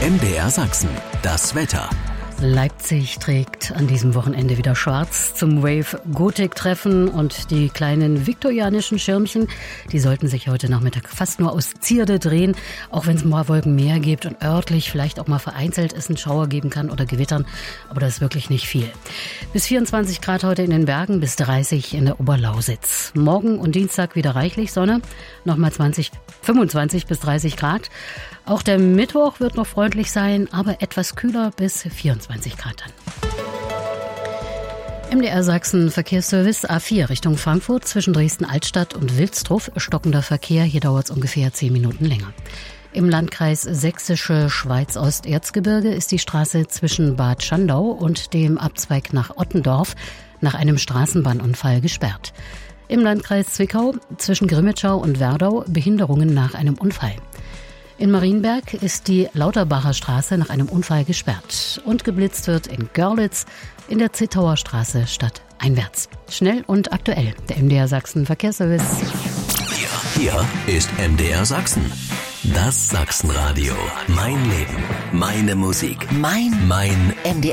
MDR Sachsen, das Wetter. Leipzig trägt an diesem Wochenende wieder schwarz zum Wave-Gotik-Treffen und die kleinen viktorianischen Schirmchen, die sollten sich heute Nachmittag fast nur aus Zierde drehen, auch wenn es mal Wolken mehr gibt und örtlich vielleicht auch mal vereinzelt es einen Schauer geben kann oder Gewittern, aber das ist wirklich nicht viel. Bis 24 Grad heute in den Bergen, bis 30 in der Oberlausitz. Morgen und Dienstag wieder reichlich Sonne, nochmal 25 bis 30 Grad. Auch der Mittwoch wird noch freundlich sein, aber etwas kühler bis 24 Grad dann. MDR Sachsen Verkehrsservice A4 Richtung Frankfurt zwischen Dresden-Altstadt und Wilsdruff. Stockender Verkehr, hier dauert es ungefähr 10 Minuten länger. Im Landkreis Sächsische Schweiz-Osterzgebirge ist die Straße zwischen Bad Schandau und dem Abzweig nach Ottendorf nach einem Straßenbahnunfall gesperrt. Im Landkreis Zwickau zwischen Grimmitschau und Werdau Behinderungen nach einem Unfall. In Marienberg ist die Lauterbacher Straße nach einem Unfall gesperrt und geblitzt wird in Görlitz in der Zittauer Straße stadteinwärts. Schnell und aktuell, der MDR Sachsen Verkehrsservice. Hier ist MDR Sachsen. Das Sachsenradio. Mein Leben, meine Musik, mein MDR